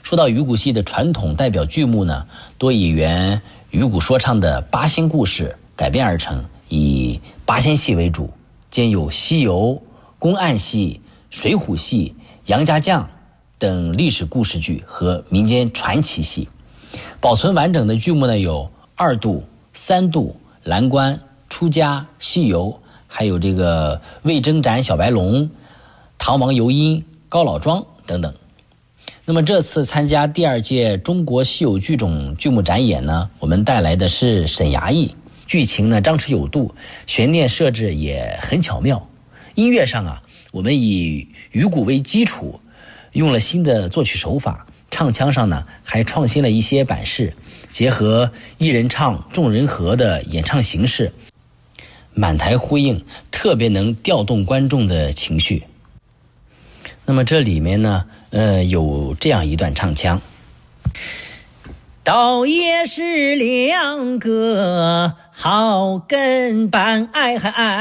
说到鱼骨戏的传统代表剧目呢，多以原鱼骨说唱的八仙故事改编而成，以八仙戏为主，兼有西游、公案戏、水浒戏、杨家将等历史故事剧和民间传奇戏。保存完整的剧目呢，有二渡、三渡、蓝关、出家、西游，还有这个魏征斩小白龙、唐王游鹰、高老庄等等。那么这次参加第2届中国稀有剧种剧目展演呢，我们带来的是沈衙役，剧情呢张弛有度，悬念设置也很巧妙。音乐上啊，我们以鱼骨为基础，用了新的作曲手法，唱腔上呢还创新了一些版式，结合一人唱众人和的演唱形式，满台呼应，特别能调动观众的情绪。那么这里面呢有这样一段唱腔：倒也是两个好跟班，哎嗨哎